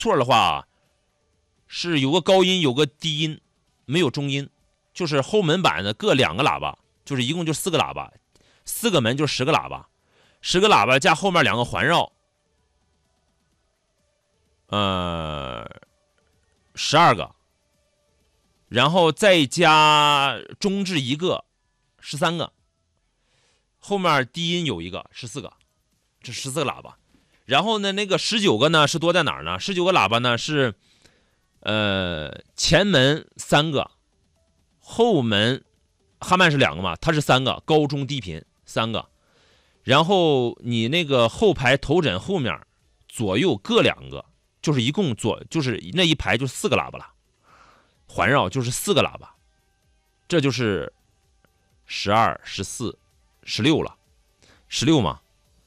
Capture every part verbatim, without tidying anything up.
错的话是有个高音有个低音，没有中音，就是后门板的各两个喇叭，就是一共就四个喇叭，四个门就十个喇叭，十个喇叭加后面两个环绕，呃，十二个，然后再加中置一个，十三个，后面低音有一个，十四个，这十四个喇叭。然后呢，那个十九个呢是多在哪儿呢？十九个喇叭呢是，呃，前门三个，后门哈曼是两个嘛，它是三个，高中低频三个。然后你那个后排头枕后面左右各两个，就是一共左就是那一排就四个喇叭了，环绕就是四个喇叭，这就是十二、十四、十六了，十六嘛。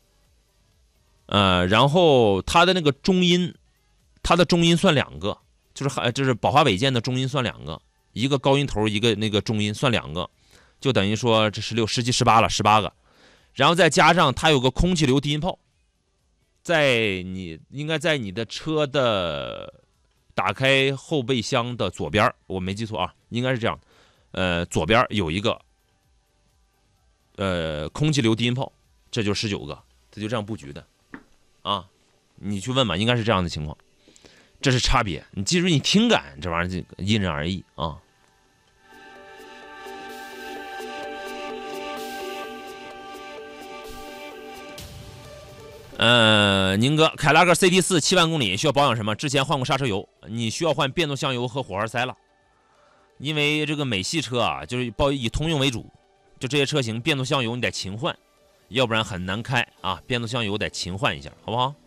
呃，然后它的那个中音，它的中音算两个，就是就是宝华韦健的中音算两个，一个高音头，一个那个中音算两个，就等于说这十六、十七、十八了，十八个，然后再加上它有个空气流低音炮，在你应该在你的车的打开后备箱的左边，我没记错啊，应该是这样，呃，左边有一个呃空气流低音炮，这就十九个，它就这样布局的。啊，你去问吧，应该是这样的情况，这是差别。你记住，你听感这玩意儿因人而异啊。呃，宁哥，凯拉克 C T 四 七万公里需要保养什么？之前换过刹车油，你需要换变速箱油和火花塞了。因为这个美系车啊，就是包以通用为主，就这些车型变速箱油你得勤换。要不然很难开啊！变速箱油得勤换一下，好不好？